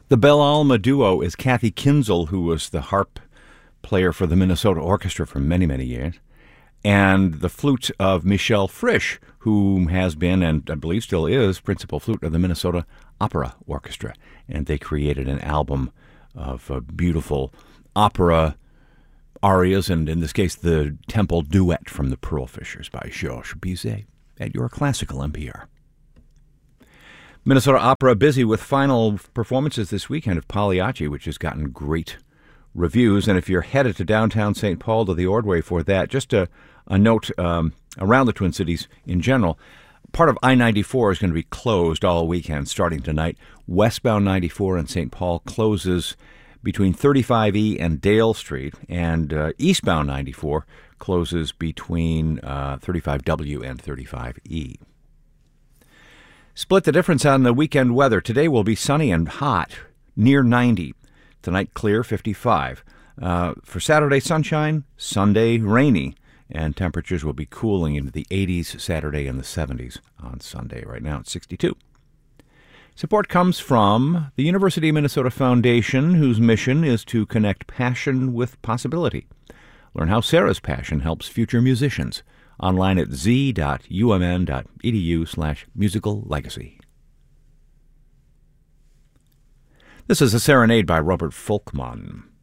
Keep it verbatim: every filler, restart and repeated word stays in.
The Belle Alma duo is Kathy Kinzel, who was the harp player for the Minnesota Orchestra for many, many years, and the flute of Michelle Frisch, who has been, and I believe still is, principal flute of the Minnesota Opera Orchestra. And they created an album of uh, beautiful opera arias, and in this case, the Temple Duet from the Pearl Fishers by Georges Bizet at your classical N P R. Minnesota Opera busy with final performances this weekend of Pagliacci, which has gotten great reviews. And if you're headed to downtown Saint Paul to the Ordway for that, just a, a note um, around the Twin Cities in general, part of I ninety-four is going to be closed all weekend starting tonight. Westbound ninety-four in Saint Paul closes between thirty-five E and Dale Street, and uh, eastbound ninety-four closes between uh, thirty-five W and thirty-five E. Split the difference on the weekend weather. Today will be sunny and hot, near ninety. Tonight, clear, fifty-five. Uh, for Saturday, sunshine. Sunday, rainy. And temperatures will be cooling into the eighties Saturday and the seventies on Sunday. Right now, it's sixty-two. Support comes from the University of Minnesota Foundation, whose mission is to connect passion with possibility. Learn how Sarah's passion helps future musicians. Online at z.umn.edu slash musical legacy. This is a serenade by Robert Folkman.